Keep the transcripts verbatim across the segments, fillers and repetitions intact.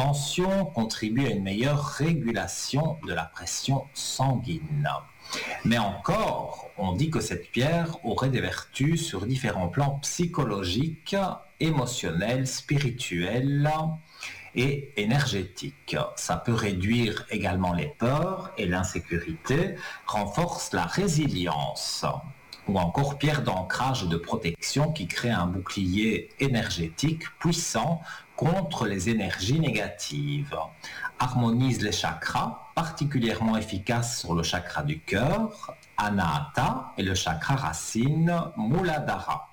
tension, contribue à une meilleure régulation de la pression sanguine. Mais encore, on dit que cette pierre aurait des vertus sur différents plans psychologiques, émotionnels, spirituels et énergétiques. Ça peut réduire également les peurs et l'insécurité, renforce la résilience. Ou encore pierre d'ancrage et de protection qui crée un bouclier énergétique puissant contre les énergies négatives. Harmonise les chakras, particulièrement efficace sur le chakra du cœur, Anahata, et le chakra racine, Muladhara.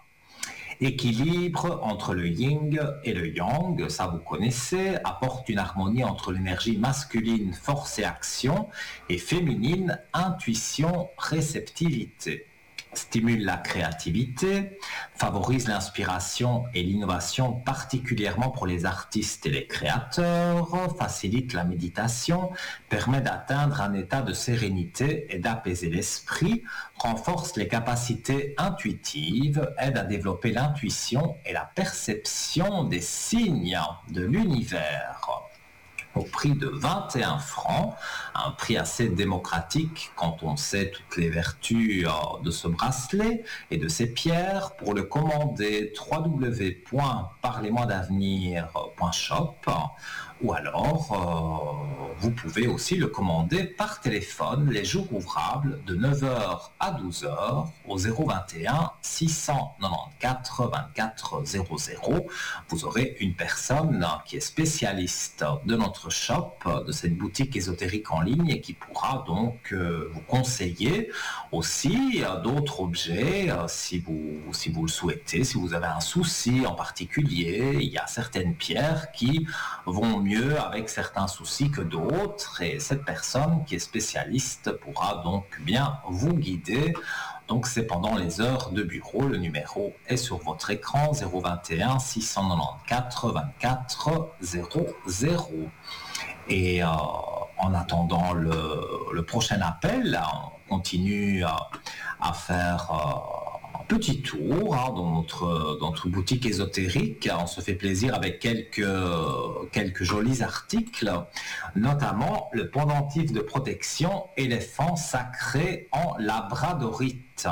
Équilibre entre le yin et le yang, ça vous connaissez, apporte une harmonie entre l'énergie masculine, force et action, et féminine, intuition, réceptivité. Stimule la créativité, favorise l'inspiration et l'innovation particulièrement pour les artistes et les créateurs, facilite la méditation, permet d'atteindre un état de sérénité et d'apaiser l'esprit, renforce les capacités intuitives, aide à développer l'intuition et la perception des signes de l'univers. Au prix de vingt et un francs, un prix assez démocratique quand on sait toutes les vertus de ce bracelet et de ces pierres. Pour le commander, w w w point parlez moi d'avenir point shop ou alors euh, vous pouvez aussi le commander par téléphone les jours ouvrables de neuf heures à douze heures au zéro vingt et un six cent quatre-vingt-quatorze vingt-quatre zéro zéro. Vous aurez une personne qui est spécialiste de notre shop, de cette boutique ésotérique en ligne et qui pourra donc euh, vous conseiller aussi euh, d'autres objets euh, si vous, si vous le souhaitez, si vous avez un souci en particulier. Il y a certaines pierres qui vont mieux avec certains soucis que d'autres et cette personne qui est spécialiste pourra donc bien vous guider. Donc c'est pendant les heures de bureau, le numéro est sur votre écran, zéro vingt et un six cent quatre-vingt-quatorze vingt-quatre zéro zéro. Et euh, en attendant le, le prochain appel, on continue à, à faire euh, un petit tour hein, dans, notre, dans notre boutique ésotérique. On se fait plaisir avec quelques, quelques jolis articles, notamment le pendentif de protection éléphant sacré en labradorite.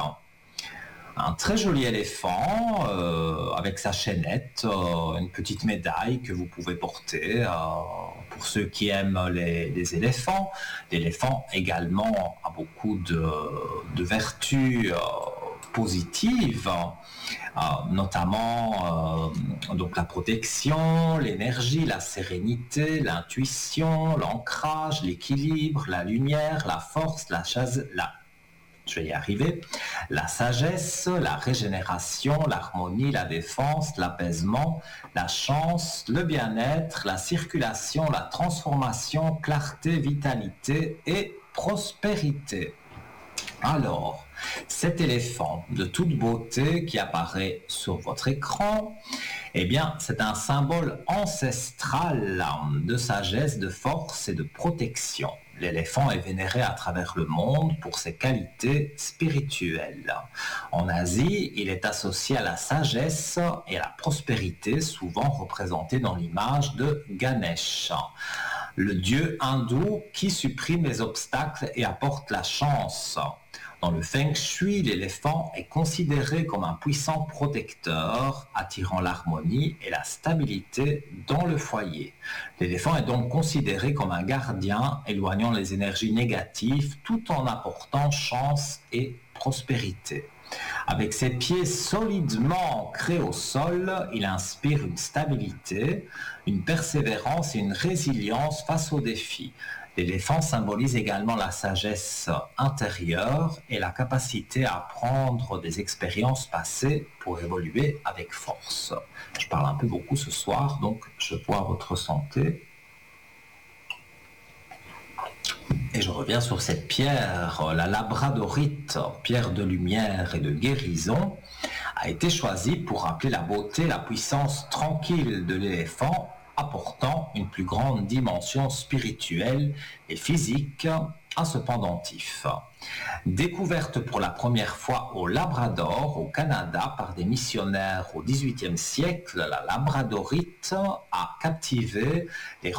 Un très joli éléphant euh, avec sa chaînette, euh, une petite médaille que vous pouvez porter euh, pour ceux qui aiment les, les éléphants. L'éléphant également a beaucoup de, de vertus euh, positives, euh, notamment euh, donc la protection, l'énergie, la sérénité, l'intuition, l'ancrage, l'équilibre, la lumière, la force, la chaise, la je vais y arriver, la sagesse, la régénération, l'harmonie, la défense, l'apaisement, la chance, le bien-être, la circulation, la transformation, clarté, vitalité et prospérité. Alors, cet éléphant de toute beauté qui apparaît sur votre écran, eh bien, c'est un symbole ancestral de sagesse, de force et de protection. L'éléphant est vénéré à travers le monde pour ses qualités spirituelles. En Asie, il est associé à la sagesse et à la prospérité, souvent représenté dans l'image de Ganesh, le dieu hindou qui supprime les obstacles et apporte la chance. Dans le Feng Shui, l'éléphant est considéré comme un puissant protecteur, attirant l'harmonie et la stabilité dans le foyer. L'éléphant est donc considéré comme un gardien, éloignant les énergies négatives tout en apportant chance et prospérité. Avec ses pieds solidement ancrés au sol, il inspire une stabilité, une persévérance et une résilience face aux défis. L'éléphant symbolise également la sagesse intérieure et la capacité à apprendre des expériences passées pour évoluer avec force. Je parle un peu beaucoup ce soir, donc je vois votre santé. Et je reviens sur cette pierre, la labradorite, pierre de lumière et de guérison, a été choisie pour rappeler la beauté, la puissance tranquille de l'éléphant, apportant une plus grande dimension spirituelle et physique à ce pendentif. Découverte pour la première fois au Labrador, au Canada, par des missionnaires au dix-huitième siècle, la labradorite a captivé les